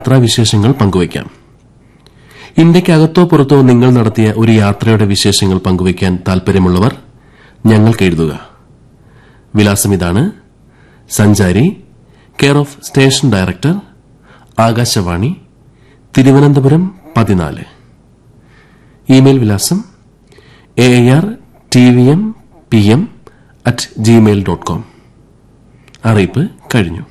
യാത്രാവിശേഷങ്ങൾ പങ്കുവയ്ക്കാം. ഇന്ത്യക്കകത്തോ പുറത്തോ നിങ്ങൾ നടത്തിയ ഒരു യാത്രയുടെ വിശേഷങ്ങൾ പങ്കുവയ്ക്കാൻ താൽപര്യമുള്ളവർ ഞങ്ങൾക്ക് എഴുതുക. വിലാസം ഇതാണ്: സഞ്ചാരി, care of station director, Akashvani, Thiruvananthapuram 14. Email വിലാസം aartvmpm@gmail.com. അറിയിപ്പ് കഴിഞ്ഞു.